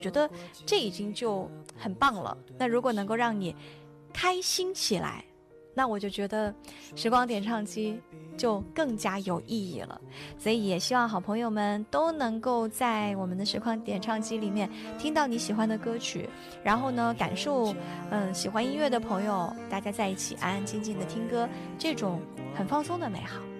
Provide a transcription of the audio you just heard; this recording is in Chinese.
觉得这已经就很棒了。那如果能够让你开心起来，那我就觉得时光点唱机就更加有意义了。所以也希望好朋友们都能够在我们的时光点唱机里面听到你喜欢的歌曲，然后呢感受喜欢音乐的朋友大家在一起安安静静的听歌，这种很放松的美好。